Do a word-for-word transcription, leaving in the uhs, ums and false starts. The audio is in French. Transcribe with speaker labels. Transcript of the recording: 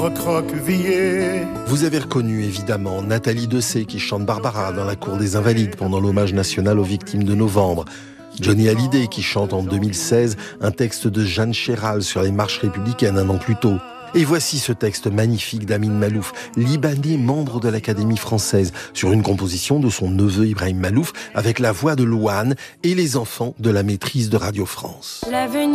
Speaker 1: Vous avez reconnu évidemment Nathalie Dessay qui chante Barbara dans la cour des Invalides pendant l'hommage national aux victimes de novembre. Johnny Hallyday qui chante en deux mille seize un texte de Jeanne Chéral sur les marches républicaines un an plus tôt. Et voici ce texte magnifique d'Amin Malouf, libanais membre de l'Académie française, sur une composition de son neveu Ibrahim Malouf avec la voix de Louane et les enfants de la maîtrise de Radio France.